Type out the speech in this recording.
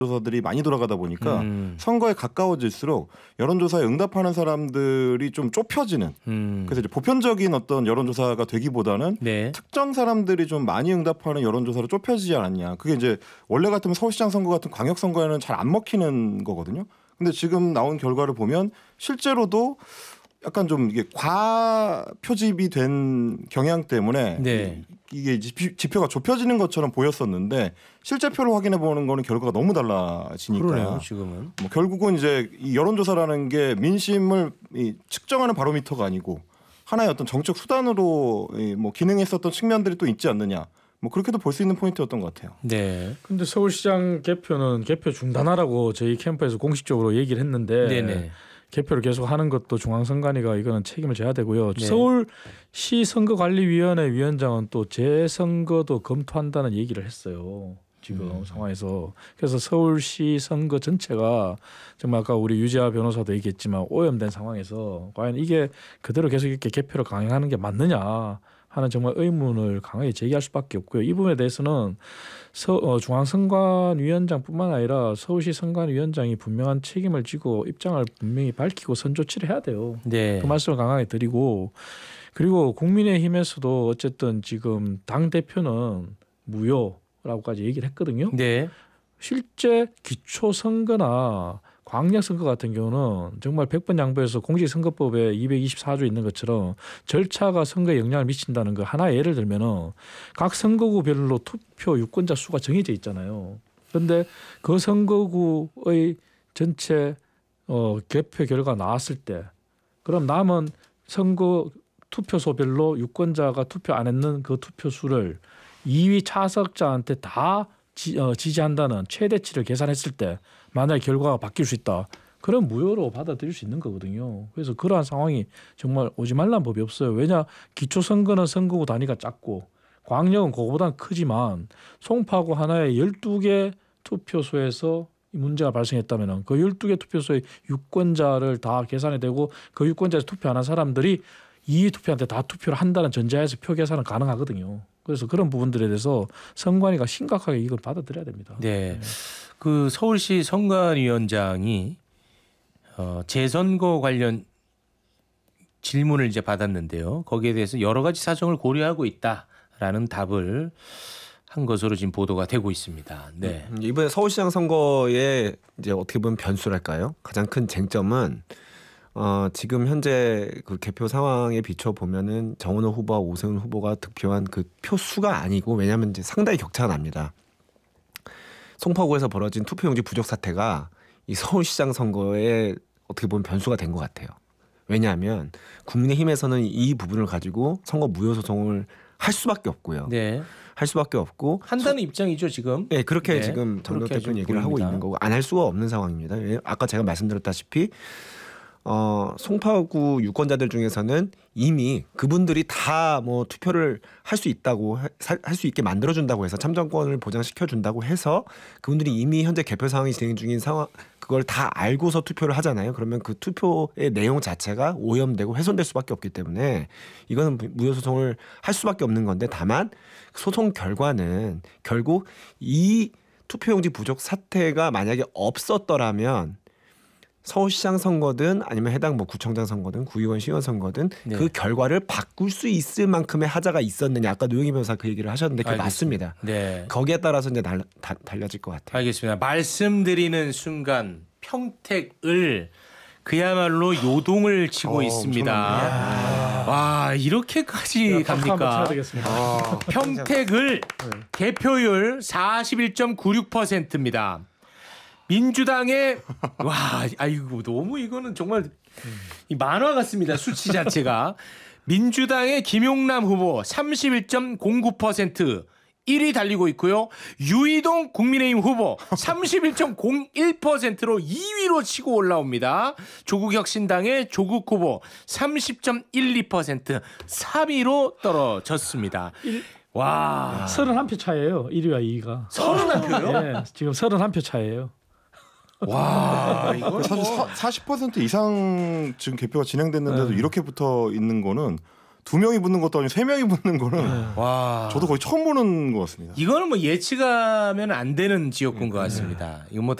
조사들이 많이 돌아가다 보니까 선거에 가까워질수록 여론조사에 응답하는 사람들이 좀 좁혀지는 그래서 이제 보편적인 어떤 여론조사가 되기보다는 네. 특정 사람들이 좀 많이 응답하는 여론조사로 좁혀지지 않았냐. 그게 이제 원래 같으면 서울시장 선거 같은 광역선거에는 잘 안 먹히는 거거든요. 근데 지금 나온 결과를 보면 실제로도 약간 좀 이게 과표집이 된 경향 때문에 네. 이게 지표가 좁혀지는 것처럼 보였었는데 실제표를 확인해 보는 거는 결과가 너무 달라지니까. 그러네요, 지금은. 뭐 결국은 이제 이 여론조사라는 게 민심을 측정하는 바로미터가 아니고 하나의 어떤 정책 수단으로 뭐 기능했었던 측면들이 또 있지 않느냐. 뭐 그렇게도 볼 수 있는 포인트였던 것 같아요. 네. 근데 서울시장 개표는 개표 중단하라고 저희 캠프에서 공식적으로 얘기를 했는데 네네. 개표를 계속 하는 것도 중앙선관위가 이거는 책임을 져야 되고요. 네. 서울시 선거관리위원회 위원장은 또 재선거도 검토한다는 얘기를 했어요. 지금 상황에서. 그래서 서울시 선거 전체가 정말 아까 우리 유재하 변호사도 얘기했지만 오염된 상황에서 과연 이게 그대로 계속 이렇게 개표를 강행하는 게 맞느냐 하는 정말 의문을 강하게 제기할 수밖에 없고요. 이 부분에 대해서는 중앙선관위원장뿐만 아니라 서울시 선관위원장이 분명한 책임을 지고 입장을 분명히 밝히고 선조치를 해야 돼요. 네. 그 말씀을 강하게 드리고 그리고 국민의힘에서도 어쨌든 지금 당 대표는 무효라고까지 얘기를 했거든요. 네. 실제 기초선거나 광역선거 같은 경우는 정말 100번 양보해서 공직선거법에 224조 있는 것처럼 절차가 선거에 영향을 미친다는 거 하나의 예를 들면은 각 선거구별로 투표 유권자 수가 정해져 있잖아요. 그런데 그 선거구의 전체 개표 결과 나왔을 때 그럼 남은 선거 투표소별로 유권자가 투표 안 했는 그 투표수를 2위 차석자한테 다 지지한다는 최대치를 계산했을 때 만약 결과가 바뀔 수 있다. 그럼 무효로 받아들일 수 있는 거거든요. 그래서 그러한 상황이 정말 오지 말란 법이 없어요. 왜냐 기초선거는 선거구 단위가 작고 광역은 그거보다는 크지만 송파구 하나의 12개 투표소에서 이 문제가 발생했다면 그 12개 투표소의 유권자를 다 계산해 되고 그 유권자에서 투표 안 한 사람들이 이 투표한테 다 투표를 한다는 전제하에서 표 계산은 가능하거든요. 그래서 그런 부분들에 대해서 선관위가 심각하게 이걸 받아들여야 됩니다. 네. 그 서울시 선관위원장이 재선거 관련 질문을 이제 받았는데요. 거기에 대해서 여러 가지 사정을 고려하고 있다라는 답을 한 것으로 지금 보도가 되고 있습니다. 네. 이번에 서울시장 선거에 이제 어떻게 보면 변수랄까요? 가장 큰 쟁점은 지금 현재 그 개표 상황에 비춰 보면은 정은호 후보와 오세훈 후보가 득표한 그 표수가 아니고 왜냐하면 이제 상당히 격차가 납니다. 송파구에서 벌어진 투표용지 부족 사태가 이 서울시장 선거에 어떻게 보면 변수가 된 것 같아요. 왜냐하면 국민의힘에서는 이 부분을 가지고 선거 무효 소송을 할 수밖에 없고요. 네. 할 수밖에 없고 한다는 입장이죠 지금. 네, 그렇게 네. 지금 정 그렇게 대표는 얘기를 보입니다. 하고 있는 거고 안 할 수가 없는 상황입니다. 아까 제가 말씀드렸다시피 송파구 유권자들 중에서는 이미 그분들이 다 뭐 투표를 할 수 있다고 할 수 있게 만들어준다고 해서 참정권을 보장시켜준다고 해서 그분들이 이미 현재 개표 상황이 진행 중인 상황 그걸 다 알고서 투표를 하잖아요. 그러면 그 투표의 내용 자체가 오염되고 훼손될 수밖에 없기 때문에 이거는 무효 소송을 할 수밖에 없는 건데 다만 소송 결과는 결국 이 투표용지 부족 사태가 만약에 없었더라면 서울시장 선거든 아니면 해당 뭐 구청장 선거든 구의원 시의원 선거든 네. 그 결과를 바꿀 수 있을 만큼의 하자가 있었느냐 아까 노영희 변호사 그 얘기를 하셨는데 그게 맞습니다. 네. 거기에 따라서 이제 달라질 것 같아요. 알겠습니다. 말씀드리는 순간 평택을 그야말로 요동을 치고 있습니다. 와 이렇게까지 갑니까? 평택을 개표율 41.96%입니다. 민주당의 와 아이고 너무 이거는 정말 이 만화 같습니다. 수치 자체가. 민주당의 김용남 후보 31.09% 1위 달리고 있고요. 유이동 국민의힘 후보 31.01%로 2위로 치고 올라옵니다. 조국혁신당의 조국 후보 30.12% 3위로 떨어졌습니다. 와 31표 차이예요. 1위와 2위가. 31표요? 네, 지금 31표 차이예요. 와 이거 사실 40% 이상 지금 개표가 진행됐는데도 이렇게 붙어 있는 거는 2명이 붙는 것도 아니고 3명이 붙는 거는 와. 저도 거의 처음 보는 것 같습니다. 이거는 뭐 예측하면 안 되는 지역구인 것 같습니다. 이거 뭐